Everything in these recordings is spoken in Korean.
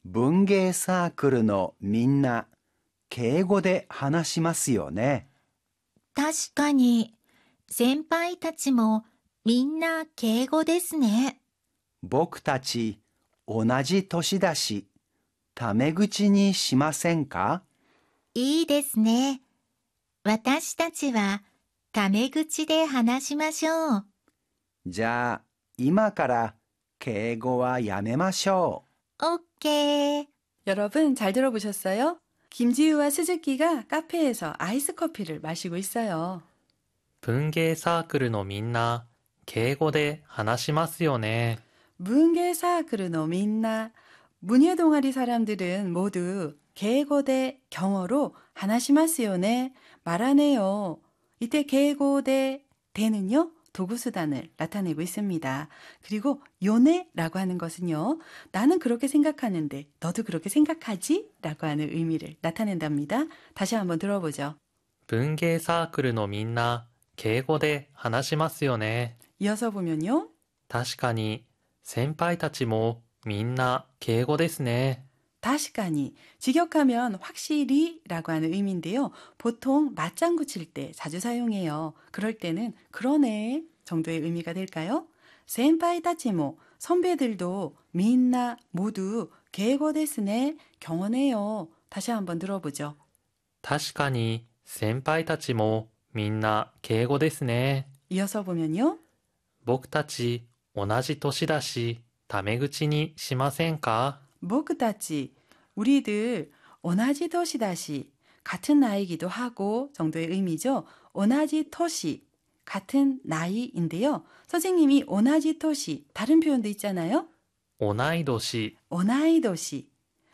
文芸サークルのみんな、敬語で話しますよね。 確かに、先輩たちもみんな敬語ですね。 僕たち、同じ年だし、タメ口にしませんか？ いいですね。私たちはタメ口で話しましょう。 じゃあ、今から敬語はやめましょオッケー。 여러분 잘 들어보셨어요? 김지우와 스즈키가 카페에서 아이스 커피를 마시고 있어요. 文芸サークルのみんな、敬語で話しますよね。 문계 사크르노 민나 문예 동아리 사람들은 모두 계고대 경어로 하나시마스요네 말하네요. 이때 계고대 대는요 도구수단을 나타내고 있습니다. 그리고 요네라고 하는 것은요 나는 그렇게 생각하는데 너도 그렇게 생각하지? 라고 하는 의미를 나타낸답니다. 다시 한번 들어보죠. 文芸サークルのみんな、敬語で話しますよね。 이어서 보면요. 確かに、先輩たちもみんな敬語ですね。 다시까니 직역하면 확실히라고 하는 의미인데요. 보통 맞장구 칠 때 자주 사용해요. 그럴 때는 그러네 정도의 의미가 될까요? 센파이타치모 선배들도 민나 모두 개고 데스네 경험해요. 다시 한번 들어보죠. 確かに、先輩たちもみんな敬語ですね。 이어서 보면요. 僕たち同じ年だし、タメ口にしませんか？ 모크타치 우리들 오나지 도시다시 같은 나이기도 하고 정도의 의미죠. 오나지 토시 같은 나이인데요. 선생님이 오나지 토시 다른 표현도 있잖아요. 同い年、 오나이 도시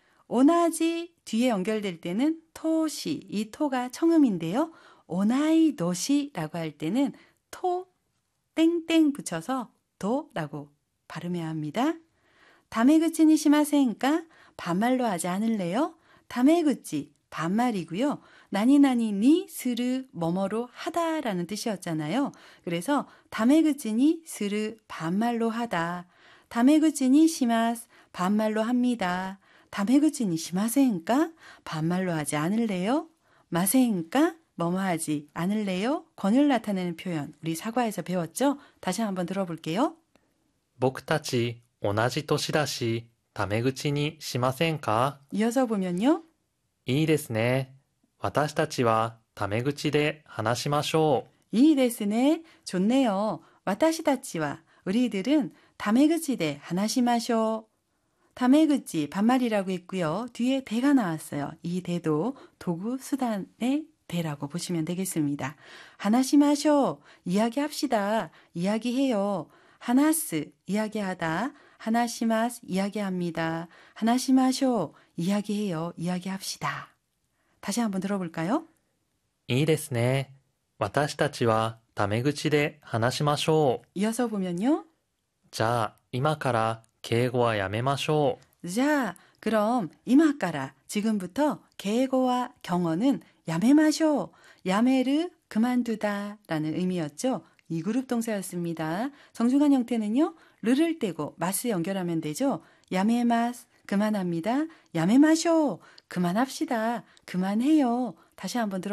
오나지 뒤에 연결될 때는 토시 이 토가 청음인데요. 오나이 도시라고 할 때는 토 땡땡 붙여서 도라고 발음해야 합니다. 다메그치니 시마세니까 반말로 하지 않을래요? 다메그치 반말이고요. 나니나니니 스르 뭐뭐로 하다라는 뜻이었잖아요. 그래서 다메그치니 스르 반말로 하다. 다메그치니 시마스 반말로 합니다. 다메그치니 시마세니까 반말로 하지 않을래요? 마세니까 뭐뭐 하지 않을래요? 권유를 나타내는 표현 우리 사과에서 배웠죠? 다시 한번 들어볼게요. 僕たち同じ年だし、タメ口にしませんか？ 이어서 보면요. いいですね。私たちはタメ口で話しましょう。 이 데스네 좋네요. 와타시다치와 우리들은 다메그치대 하나시마쇼. 다메그치 반말이라고 했고요. 뒤에 대가 나왔어요. 이 대도 도구 수단의 대라고 보시면 되겠습니다. 하나시마쇼 이야기합시다. 이야기해요. 하나스 이야기하다. 하나시마스 이야기합니다. 하나시마쇼 이야기해요. 이야기합시다. 다시 한번 들어볼까요? いいですね。私たちはタメ口で話しましょう。 이어서 보면요. じゃあ今から敬語はやめましょう。 자, 그럼 이마까라 지금부터 계고와 경어는 야매마쇼, 야매를 그만두다 라는 의미였죠. 이 그룹 동사였습니다. 정중한 형태는요. 르를 떼고 마스 연결하면 되죠. 야매마스 그만합니다. 야매마쇼 그만합시다. 그만해요. 다시 한번 들어